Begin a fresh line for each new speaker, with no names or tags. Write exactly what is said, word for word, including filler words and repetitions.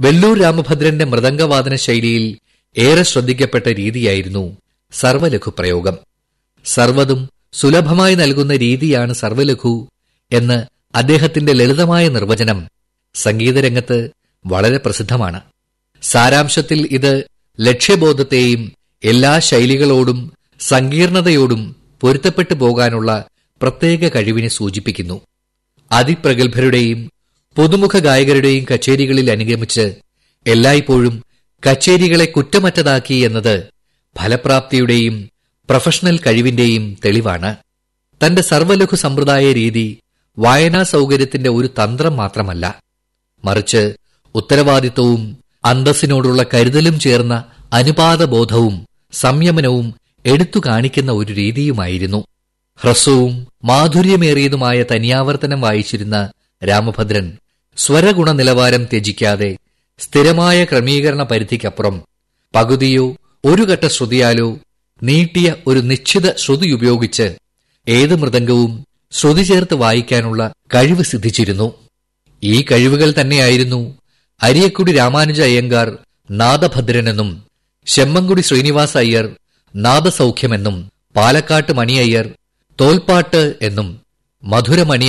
വെള്ളൂർ രാമഭദ്രന്റെ മൃദംഗവാദന ശൈലിയിൽ ഏറെ ശ്രദ്ധിക്കപ്പെട്ട രീതിയായിരുന്നു സർവലഘു പ്രയോഗം. സർവതും സുലഭമായി നൽകുന്ന രീതിയാണ് സർവലഘു എന്ന് അദ്ദേഹത്തിന്റെ ലളിതമായ നിർവചനം സംഗീതരംഗത്ത് വളരെ പ്രസിദ്ധമാണ്. സാരാംശത്തിൽ ഇത് ലക്ഷ്യബോധത്തെയും എല്ലാ ശൈലികളോടും സങ്കീർണതയോടും പൊരുത്തപ്പെട്ടു പോകാനുള്ള പ്രത്യേക കഴിവിനെ സൂചിപ്പിക്കുന്നു. അതിപ്രഗത്ഭരുടെയും പുതുമുഖ ഗായകരുടെയും കച്ചേരികളിൽ അനുഗമിച്ച് എല്ലായ്പ്പോഴും കച്ചേരികളെ കുറ്റമറ്റതാക്കി എന്നത് ഫലപ്രാപ്തിയുടെയും പ്രൊഫഷണൽ കഴിവിന്റെയും തെളിവാണ്. തന്റെ സർവലഘു സമ്പ്രദായ രീതി വായനാ സൗകര്യത്തിന്റെ ഒരു തന്ത്രം മാത്രമല്ല, മറിച്ച് ഉത്തരവാദിത്വവും അന്തസ്സിനോടുള്ള കരുതലും ചേർന്ന അനുപാതബോധവും സംയമനവും എടുത്തു കാണിക്കുന്ന ഒരു രീതിയുമായിരുന്നു. ഹ്രസ്വവും മാധുര്യമേറിയതുമായ തനിയാവർത്തനം വായിച്ചിരുന്ന രാമഭദ്രൻ സ്വരഗുണ നിലവാരം ത്യജിക്കാതെ സ്ഥിരമായ ക്രമീകരണ പരിധിക്കപ്പുറം പകുതിയോ ഒരു ഘട്ട ശ്രുതിയാലോ നീട്ടിയ ഒരു നിശ്ചിത ശ്രുതി ഉപയോഗിച്ച് ഏത് മൃദംഗവും ശ്രുതി ചേർത്ത് വായിക്കാനുള്ള കഴിവ് സിദ്ധിച്ചിരുന്നു. ഈ കഴിവുകൾ തന്നെയായിരുന്നു അരിയക്കുടി രാമാനുജ അയ്യങ്കാർ നാദഭദ്രനെന്നും ശെമ്മങ്കുടി ശ്രീനിവാസ അയ്യർ നാദസൗഖ്യമെന്നും പാലക്കാട്ട് മണി അയ്യർ തോൽപ്പാട്ട് എന്നും മധുരമണി